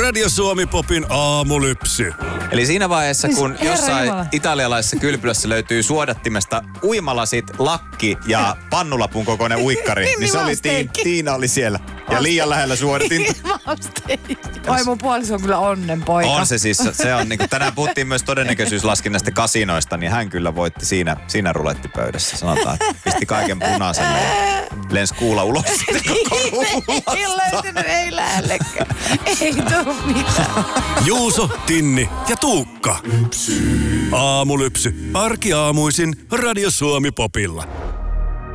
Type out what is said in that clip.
Radio Suomi Popin aamulypsy. Eli siinä vaiheessa, kun Herra jossain Jumala. italialaisessa kylpylässä löytyy suodattimesta uimalasit, lakki ja pannulapun kokoinen uikkari, niin se oli Tiina oli siellä. Ja liian lähellä suodatinta. Oi, mun puoliso on kyllä onnenpoika. On se siis, se on niinku, tänään puhuttiin myös todennäköisyyslaskinnasta kasinoista, niin hän kyllä voitti siinä rulettipöydässä. Sanotaan, että pisti kaiken punaiselle ja lensi kuula ulos koko Ei löytynyt, ei lähellekään. Ei tuu mitään. Juuso, Tinni ja Tuukka. Aamulypsy. Arkiaamuisin Radio Suomi Popilla.